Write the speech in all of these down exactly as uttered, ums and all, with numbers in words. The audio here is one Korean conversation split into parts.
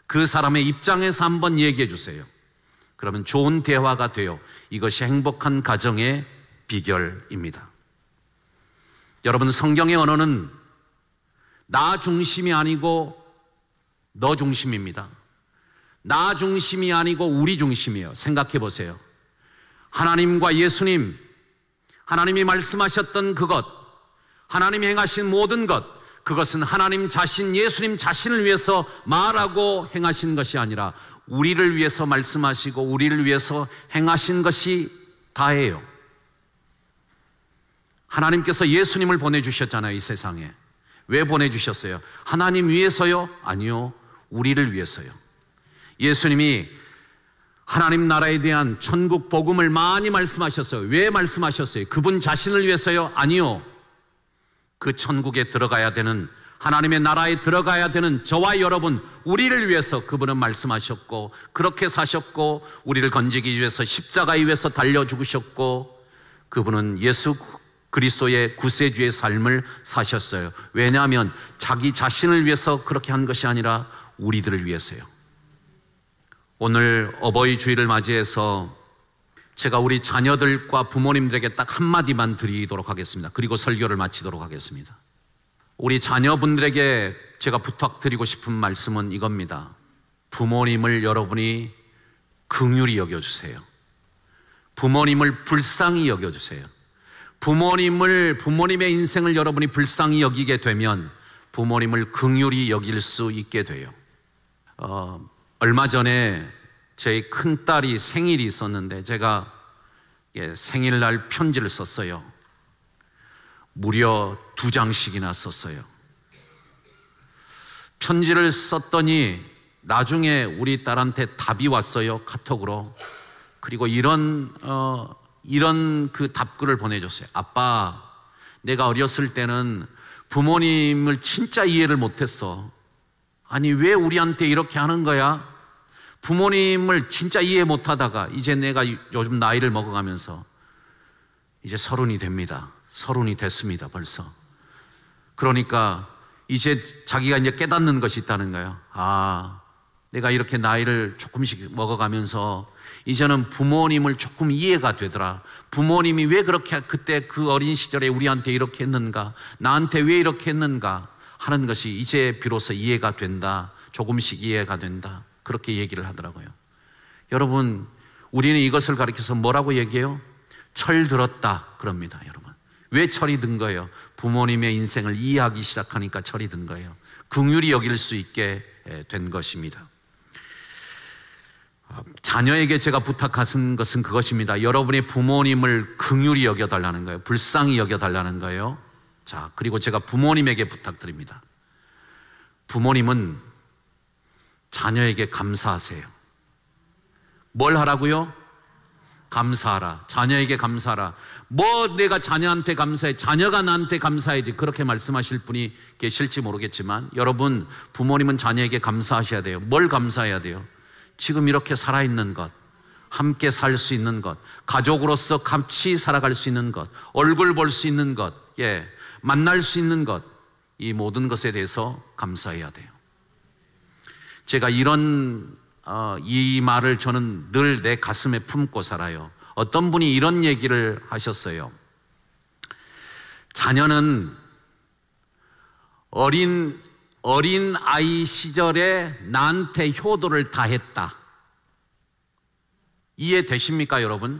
그 사람의 입장에서 한번 얘기해 주세요. 그러면 좋은 대화가 돼요. 이것이 행복한 가정의 비결입니다. 여러분, 성경의 언어는 나 중심이 아니고 너 중심입니다. 나 중심이 아니고 우리 중심이에요. 생각해 보세요. 하나님과 예수님, 하나님이 말씀하셨던 그것, 하나님이 행하신 모든 것, 그것은 하나님 자신, 예수님 자신을 위해서 말하고 행하신 것이 아니라 우리를 위해서 말씀하시고 우리를 위해서 행하신 것이 다예요. 하나님께서 예수님을 보내주셨잖아요, 이 세상에. 왜 보내주셨어요? 하나님 위해서요? 아니요, 우리를 위해서요. 예수님이 하나님 나라에 대한 천국 복음을 많이 말씀하셨어요. 왜 말씀하셨어요? 그분 자신을 위해서요? 아니요, 그 천국에 들어가야 되는, 하나님의 나라에 들어가야 되는 저와 여러분, 우리를 위해서 그분은 말씀하셨고, 그렇게 사셨고, 우리를 건지기 위해서 십자가에 위해서 달려 죽으셨고, 그분은 예수 그리스도의 구세주의 삶을 사셨어요. 왜냐하면 자기 자신을 위해서 그렇게 한 것이 아니라 우리들을 위해서요. 오늘 어버이 주일을 맞이해서 제가 우리 자녀들과 부모님들에게 딱 한마디만 드리도록 하겠습니다. 그리고 설교를 마치도록 하겠습니다. 우리 자녀분들에게 제가 부탁드리고 싶은 말씀은 이겁니다. 부모님을 여러분이 긍휼히 여겨주세요. 부모님을 불쌍히 여겨주세요. 부모님을, 부모님의 인생을 여러분이 불쌍히 여기게 되면 부모님을 긍휼히 여길 수 있게 돼요. 어, 얼마 전에 제 큰딸이 생일이 있었는데 제가 예, 생일날 편지를 썼어요. 무려 두 장씩이나 썼어요. 편지를 썼더니 나중에 우리 딸한테 답이 왔어요, 카톡으로. 그리고 이런 어, 이런 그 답글을 보내줬어요. 아빠, 내가 어렸을 때는 부모님을 진짜 이해를 못했어. 아니, 왜 우리한테 이렇게 하는 거야? 부모님을 진짜 이해 못하다가 이제 내가 요즘 나이를 먹어가면서 이제 서른이 됩니다. 서른이 됐습니다, 벌써. 그러니까 이제 자기가 이제 깨닫는 것이 있다는 거예요. 아, 내가 이렇게 나이를 조금씩 먹어가면서 이제는 부모님을 조금 이해가 되더라. 부모님이 왜 그렇게 그때 그 어린 시절에 우리한테 이렇게 했는가, 나한테 왜 이렇게 했는가 하는 것이 이제 비로소 이해가 된다. 조금씩 이해가 된다. 그렇게 얘기를 하더라고요. 여러분, 우리는 이것을 가리켜서 뭐라고 얘기해요? 철 들었다 그럽니다, 여러분. 왜 철이 든 거예요? 부모님의 인생을 이해하기 시작하니까 철이 든 거예요. 긍휼히 여길 수 있게 된 것입니다. 자녀에게 제가 부탁하신 것은 그것입니다. 여러분의 부모님을 긍휼히 여겨달라는 거예요. 불쌍히 여겨달라는 거예요. 자, 그리고 제가 부모님에게 부탁드립니다. 부모님은 자녀에게 감사하세요. 뭘 하라고요? 감사하라. 자녀에게 감사하라. 뭐 내가 자녀한테 감사해, 자녀가 나한테 감사해야지, 그렇게 말씀하실 분이 계실지 모르겠지만 여러분, 부모님은 자녀에게 감사하셔야 돼요. 뭘 감사해야 돼요? 지금 이렇게 살아있는 것, 함께 살 수 있는 것, 가족으로서 같이 살아갈 수 있는 것, 얼굴 볼 수 있는 것, 예, 만날 수 있는 것, 이 모든 것에 대해서 감사해야 돼요. 제가 이런 어, 이 말을 저는 늘 내 가슴에 품고 살아요. 어떤 분이 이런 얘기를 하셨어요. 자녀는 어린 어린 아이 시절에 나한테 효도를 다 했다. 이해되십니까, 여러분?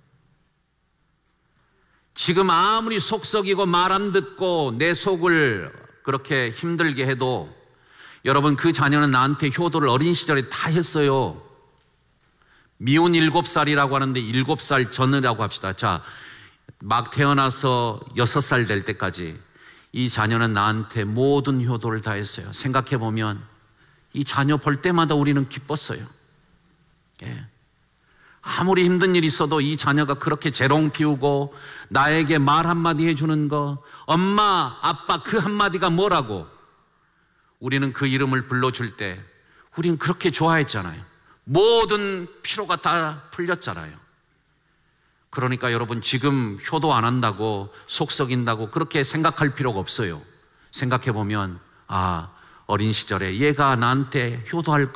지금 아무리 속썩이고 말 안 듣고 내 속을 그렇게 힘들게 해도 여러분, 그 자녀는 나한테 효도를 어린 시절에 다 했어요. 미운 일곱 살이라고 하는데 일곱 살 전이라고 합시다. 자, 막 태어나서 여섯 살 될 때까지 이 자녀는 나한테 모든 효도를 다 했어요. 생각해 보면 이 자녀 볼 때마다 우리는 기뻤어요. 예. 아무리 힘든 일이 있어도 이 자녀가 그렇게 재롱 피우고 나에게 말 한마디 해주는 거, 엄마, 아빠 그 한마디가 뭐라고 우리는 그 이름을 불러줄 때 우리는 그렇게 좋아했잖아요. 모든 피로가 다 풀렸잖아요. 그러니까 여러분, 지금 효도 안 한다고 속썩인다고 그렇게 생각할 필요가 없어요. 생각해 보면 아, 어린 시절에 얘가 나한테 효도할 걸